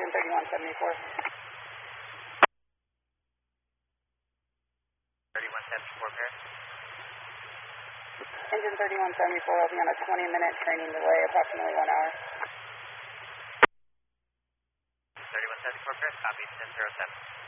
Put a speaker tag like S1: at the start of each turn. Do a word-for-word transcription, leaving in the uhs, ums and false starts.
S1: engine thirty-one seventy-four.
S2: thirty-one seventy-four, pair.
S1: Engine thirty-one seventy-four will be on a twenty minute training delay, approximately one hour.
S2: thirty-one seventy-four, pair. Copy, ten zero seven.